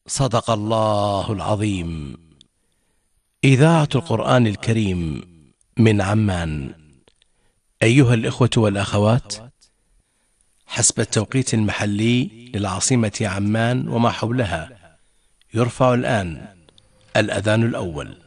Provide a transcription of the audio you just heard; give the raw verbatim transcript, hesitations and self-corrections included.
صدق الله العظيم. إذاعة القرآن الكريم من عمان. أيها الإخوة والأخوات، حسب التوقيت المحلي للعاصمة عمان وما حولها، يرفع الآن الأذان الأول.